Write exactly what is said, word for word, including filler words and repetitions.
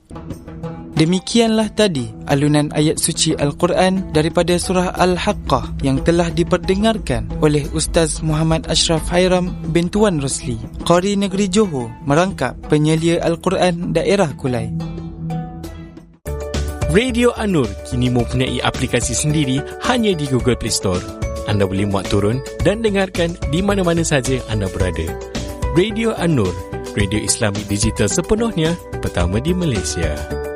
Demikianlah tadi alunan ayat suci Al-Quran daripada surah Al-Haqqah yang telah diperdengarkan oleh Ustaz Muhammad Ashraf Hairam bin Tuan Rosli, Qari Negeri Johor, merangkap penyelia Al-Quran daerah Kulai. Radio An-Nur kini mempunyai aplikasi sendiri hanya di Google Play Store. Anda boleh muat turun dan dengarkan di mana-mana saja anda berada. Radio An-Nur, radio Islamik digital sepenuhnya pertama di Malaysia.